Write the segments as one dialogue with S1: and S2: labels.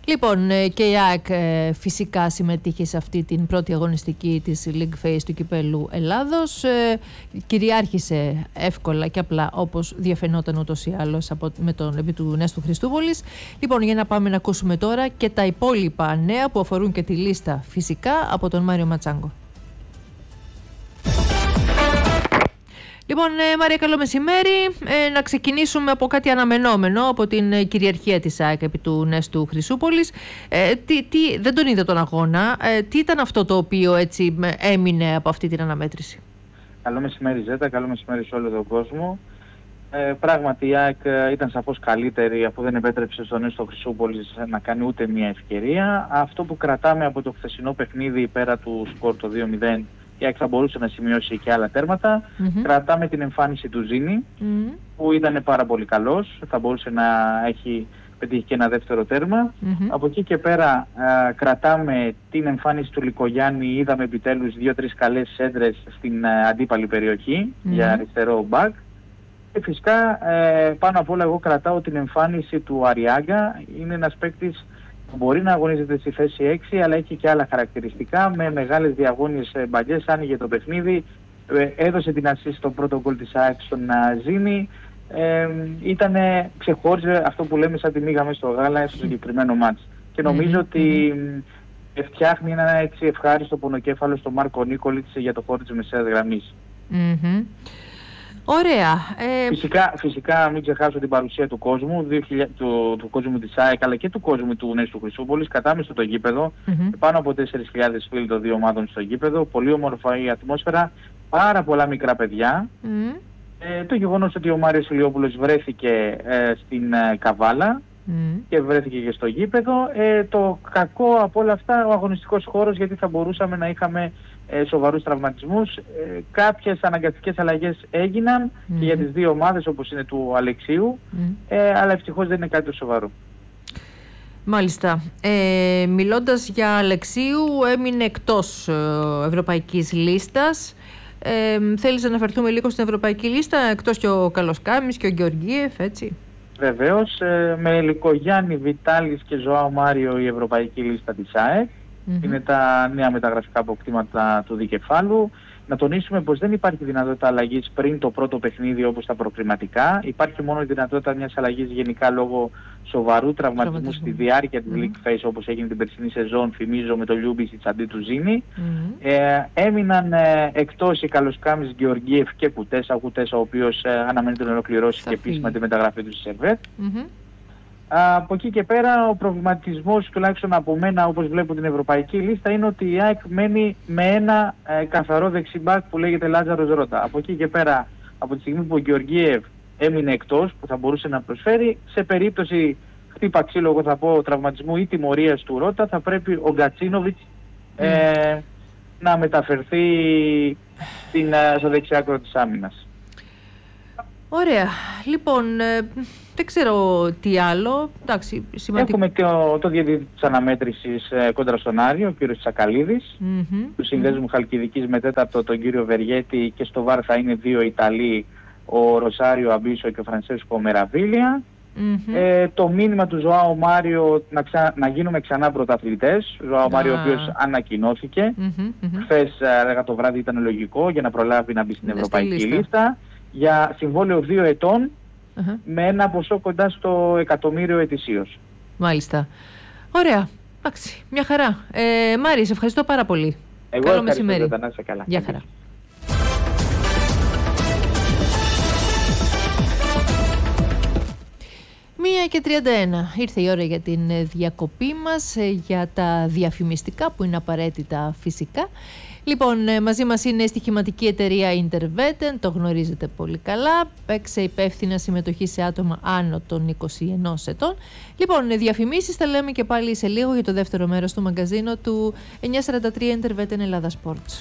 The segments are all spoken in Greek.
S1: Λοιπόν, και η ΑΕΚ φυσικά συμμετείχε σε αυτή την πρώτη αγωνιστική της League Phase του Κυπέλλου Ελλάδος. Κυριάρχησε εύκολα και απλά, όπως διαφαινόταν ούτως ή άλλως με τον επί του Νέστου Χριστούβολης. Λοιπόν, για να πάμε να ακούσουμε τώρα και τα υπόλοιπα νέα που αφορούν και τη λίστα φυσικά από τον Μάριο Ματσάγκο. Λοιπόν, Μάρια, καλό μεσημέρι. Να ξεκινήσουμε από κάτι αναμενόμενο, από την κυριαρχία της ΑΕΚ επί του Νέστου Χρυσούπολης. Δεν τον είδα τον αγώνα. Τι ήταν αυτό το οποίο έτσι έμεινε από αυτή την αναμέτρηση?
S2: Καλό μεσημέρι, Ζέτα. Καλό μεσημέρι σε όλο τον κόσμο. Πράγματι η ΑΕΚ ήταν σαφώς καλύτερη, αφού δεν επέτρεψε στον Νέστο Χρυσούπολης να κάνει ούτε μία ευκαιρία. Αυτό που κρατάμε από το χθεσινό παιχνίδι, πέρα του σκορ το 2-0, η ΑΕΚ θα μπορούσε να σημειώσει και άλλα τέρματα. Κρατάμε την εμφάνιση του Ζήνη, που ήταν πάρα πολύ καλός. Θα μπορούσε να έχει πετύχει και ένα δεύτερο τέρμα. Από εκεί και πέρα κρατάμε την εμφάνιση του Λικογιάννη. Είδαμε επιτέλους 2-3 καλές σέντρες στην αντίπαλη περιοχή για αριστερό μπακ. Και φυσικά πάνω απ' όλα εγώ κρατάω την εμφάνιση του Αριάγκα. Είναι ένας παίκτης που μπορεί να αγωνίζεται στη θέση 6, αλλά έχει και άλλα χαρακτηριστικά, με μεγάλες διαγώνιες μπαγκές, άνοιγε το παιχνίδι, έδωσε την ασίστ στο πρώτο γκολ της ΑΕΚ στον Ζήνη. Ξεχώριζε αυτό που λέμε σαν τη μύγα μέσα στο γάλα στο συγκεκριμένο μάτς. Και νομίζω ότι φτιάχνει ένα έτσι ευχάριστο πονοκέφαλο στον Μάρκο Νίκολιτς για το χώρο της μεσαίας γραμμής.
S1: Ωραία.
S2: Φυσικά μην ξεχάσω την παρουσία του κόσμου, του κόσμου της ΑΕΚ, αλλά και του κόσμου του Νέστου Χρυσούπολης, κατάμεστο το γήπεδο, πάνω από 4.000 φίλοι των δύο ομάδων στο γήπεδο, πολύ όμορφα η ατμόσφαιρα, πάρα πολλά μικρά παιδιά. Το γεγονός ότι ο Μάριος Ηλιόπουλος βρέθηκε στην Καβάλα και βρέθηκε και στο γήπεδο. Το κακό από όλα αυτά, ο αγωνιστικός χώρος, γιατί θα μπορούσαμε να είχαμε σοβαρούς τραυματισμούς. Κάποιες αναγκαστικές αλλαγές έγιναν και για τις δύο ομάδες, όπως είναι του Αλεξίου, αλλά ευτυχώς δεν είναι κάτι σοβαρό.
S1: Μάλιστα. Μιλώντας για Αλεξίου, έμεινε εκτός ευρωπαϊκής λίστας. Θέλεις να αναφερθούμε λίγο στην ευρωπαϊκή λίστα, εκτός και ο Καλοσκάμης και ο Γεωργίεφ, έτσι?
S2: Βεβαίως, με Λικογιάννη, Βιτάλης και Ζωάο Μάριο η ευρωπαϊκή λίστα της ΑΕΚ. Είναι τα νέα μεταγραφικά αποκτήματα του δικεφάλου. Να τονίσουμε πως δεν υπάρχει δυνατότητα αλλαγής πριν το πρώτο παιχνίδι όπως τα προκριματικά. Υπάρχει μόνο η δυνατότητα μιας αλλαγής γενικά λόγω σοβαρού τραυματισμού στη διάρκεια της League Phase, όπως έγινε την περσινή σεζόν, θυμίζω, με το Λιούμπισιτς αντί του Ζήνη. Έμειναν εκτός οι Καλοσκάμης, Γεωργίεφ και Κουτέσα, ο οποίος αναμένεται να ολοκληρώσει και επίσημα τη μεταγραφή του στη Σερβέτ. Από εκεί και πέρα ο προβληματισμός, τουλάχιστον από μένα όπως βλέπω την ευρωπαϊκή λίστα, είναι ότι η ΑΕΚ μένει με ένα καθαρό δεξιμπάκ που λέγεται Λάζαρος Ρώτα. Από εκεί και πέρα, από τη στιγμή που ο Γεωργίευ έμεινε εκτός, που θα μπορούσε να προσφέρει, σε περίπτωση χτύπα ξύλο, εγώ θα πω, τραυματισμού ή τιμωρίας του Ρώτα, θα πρέπει ο Γκατσίνοβιτς να μεταφερθεί στο δεξιάκρο της άμυνας.
S1: Ωραία. Λοιπόν, δεν ξέρω τι άλλο. Εντάξει, σημαντικό.
S2: Έχουμε και το διαιτητή της αναμέτρησης κόντρα στον Άριο, ο κύριος Τσακαλίδης, του συνδέσμου Χαλκιδικής με τέταρτο τον κύριο Βεργέτη, και στο ΒΑΡ θα είναι δύο Ιταλοί, ο Ροσάριο Αμπίσο και ο Φρανσέσκο Μεραβίλια. Το μήνυμα του Ζωάο Μάριο να γίνουμε ξανά πρωταθλητές. Ζωάο Μάριο, ο οποίος ανακοινώθηκε. Χθες το βράδυ ήταν λογικό για να προλάβει να μπει στην ευρωπαϊκή λίστα. Για συμβόλαιο 2 ετών με ένα ποσό κοντά στο 1.000.000 ετησίως.
S1: Μάλιστα. Ωραία. Εντάξει, μια χαρά. Μάρη, σε ευχαριστώ πάρα πολύ.
S2: Εγώ
S1: καλό μεσημέρι.
S2: Να είσαι καλά.
S1: Γεια χαρά. Μία και 31. Ήρθε η ώρα για την διακοπή μας, για τα διαφημιστικά που είναι απαραίτητα φυσικά. Λοιπόν, μαζί μας είναι η στοιχηματική εταιρεία Interveten, το γνωρίζετε πολύ καλά, παίξε υπεύθυνα συμμετοχή σε άτομα άνω των 21 ετών. Λοιπόν, διαφημίσεις θα λέμε και πάλι σε λίγο για το δεύτερο μέρος του μαγκαζίνο του 943 Interveten Ελλάδα Sports.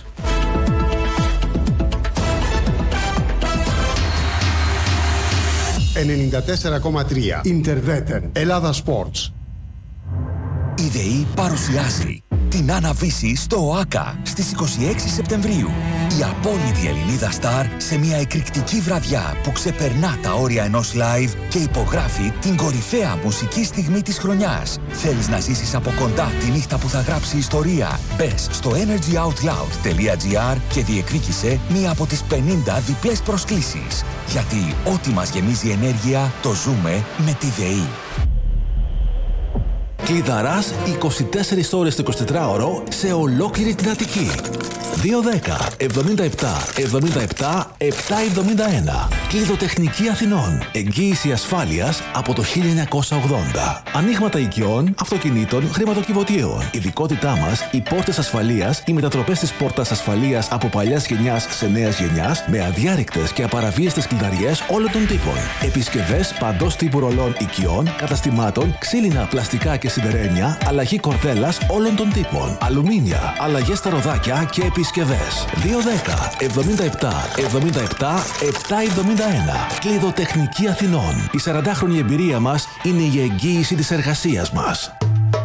S3: 94,3 Interveten Ελλάδα Sports.
S4: Η ΔΕΗ παρουσιάζει
S3: την Άννα Βύση στο ΟΑΚΑ στις 26 Σεπτεμβρίου. Η απόλυτη Ελληνίδα Σταρ σε μια εκρηκτική βραδιά που ξεπερνά τα όρια ενός live και υπογράφει την κορυφαία μουσική στιγμή της χρονιάς. Θέλεις να ζήσεις από κοντά τη νύχτα που θα γράψει ιστορία? Μπες στο energyoutloud.gr και διεκδίκησε μία από τις 50 διπλές προσκλήσεις. Γιατί ό,τι μας γεμίζει ενέργεια το ζούμε με τη ΔΕΗ.
S4: Κλειδαράς 24 ώρες το 24ωρο σε ολόκληρη την Αττική. 210 77 77 771. Κλειδοτεχνική Αθηνών. Εγγύηση ασφάλειας από το 1980. Ανοίγματα οικειών, αυτοκινήτων, χρηματοκιβωτίων. Ειδικότητά μας, οι πόρτες ασφαλείας, οι μετατροπές της πόρτας ασφαλείας από παλιάς γενιάς σε νέας γενιάς, με αδιάρρηκτες και απαραβίαστες κλειδαριές όλων των τύπων. Επισκευές παντός τύπου ρολών οικειών, καταστημάτων, ξύλινα, πλαστικά και σιδερένια, αλλαγή κορδέλας όλων των τύπων. Αλουμίνια, αλλαγές στα ροδάκια και επισκευές. 210 77 77 771. Κλειδοτεχνική Αθηνών. Η 40χρονη εμπειρία μας είναι η εγγύηση της εργασίας μας.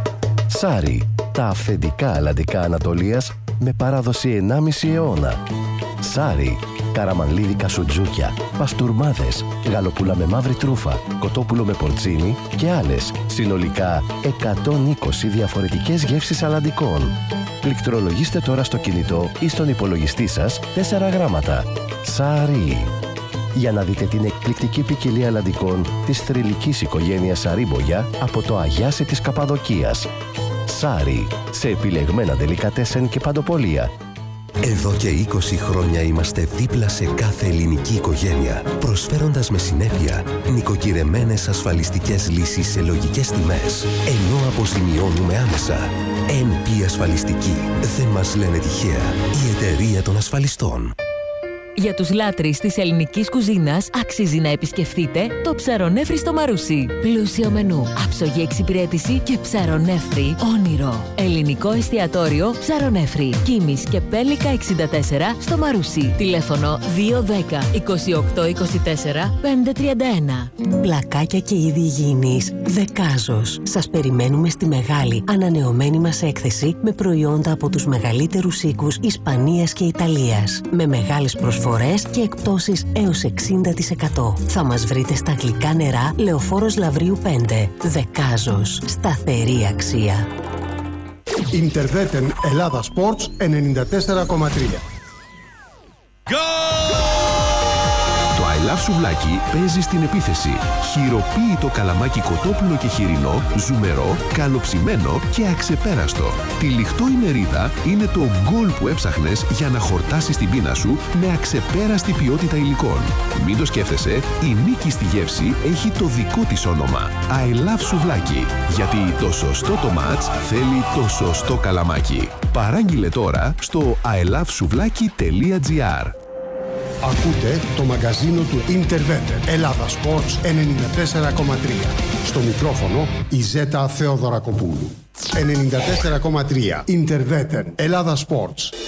S5: Σάρι. Τα αυθεντικά αλλαντικά Ανατολίας με παράδοση 1,5 αιώνα. Σάρι. Καραμανλίδικα σουτζούκια, παστούρμάδες, γαλοπούλα με μαύρη τρούφα, κοτόπουλο με πορτσίνι και άλλες. Συνολικά 120 διαφορετικές γεύσεις αλλαντικών. Πληκτρολογήστε τώρα στο κινητό ή στον υπολογιστή σας 4 γράμματα. Σάρι. Για να δείτε την εκπληκτική ποικιλία αλλαντικών της θρυλικής οικογένειας Σαρίμπογια από το Αγιάσι της Καπαδοκίας. Σάρι. Σε επιλεγμένα ντελικατέσεν και παντοπολία.
S6: Εδώ και 20 χρόνια είμαστε δίπλα σε κάθε ελληνική οικογένεια, προσφέροντας με συνέπεια νοικοκυρεμένες ασφαλιστικές λύσεις σε λογικές τιμές, ενώ αποζημιώνουμε άμεσα. NP Ασφαλιστική. Δεν μας λένε τυχαία. Η εταιρεία των ασφαλιστών.
S7: Για τους λάτρεις της ελληνικής κουζίνας αξίζει να επισκεφτείτε το Ψαρονέφρι στο Μαρούσι. Πλούσιο μενού, άψογη εξυπηρέτηση και ψαρονέφρι όνειρο. Ελληνικό εστιατόριο Ψαρονέφρι. Κίμης και Πέλικα 64 στο Μαρούσι. Τηλέφωνο 210 28 24 531.
S8: Πλακάκια και είδη υγιεινής Δεκάζος. Σας περιμένουμε στη μεγάλη ανανεωμένη μας έκθεση με προϊόντα από τους μεγαλύτερους οίκους Ισπανίας και Ιταλίας. Με μεγάλες προσφορές και εκπτώσεις έως 60%. Θα μας βρείτε στα γλυκά νερά Λεωφόρος Λαβρίου 5. Δεκάζος. Σταθερή αξία.
S9: Ιντερβέτεν Ελλάδα Sports 94,3.
S10: Το I Love Σουβλάκι παίζει στην επίθεση. Χειροποίητο καλαμάκι κοτόπουλο και χοιρινό, ζουμερό, καλοψημένο και αξεπέραστο. Τυλιχτό η μερίδα είναι το γκολ που έψαχνες για να χορτάσεις την πείνα σου με αξεπέραστη ποιότητα υλικών. Μην το σκέφτεσαι, η νίκη στη γεύση έχει το δικό της όνομα. I Love Σουβλάκι. Γιατί το σωστό το μάτς θέλει το σωστό καλαμάκι. Παράγγειλε τώρα στο ilovesouβλaki.gr.
S9: Ακούτε το μαγκαζίνο του Intervetter Ελλάδα Sports 94,3. Στο μικρόφωνο η Ζέτα Θεοδωρακοπούλου. 94,3 Intervetter Ελλάδα Sports.